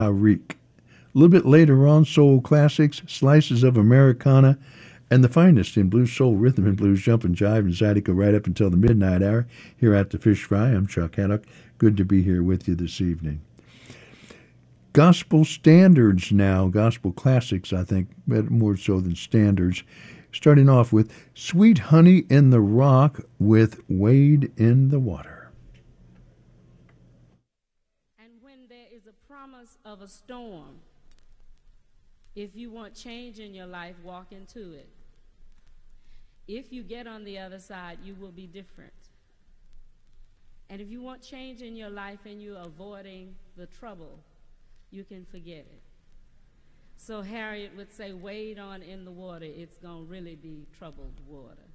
Reek. A little bit later on, soul classics, slices of Americana, and the finest in blues, soul, rhythm and blues, jump and jive and zydeco right up until the midnight hour here at the Fish Fry. I'm Chuck Haddock. Good to be here with you this evening. Gospel standards now, gospel classics, I think, more so than standards. Starting off with Sweet Honey in the Rock with Wade in the Water. And when there is a promise of a storm, if you want change in your life, walk into it. If you get on the other side, you will be different. And if you want change in your life and you're avoiding the trouble, you can forget it. So Harriet would say, wade on in the water, it's going to really be troubled water.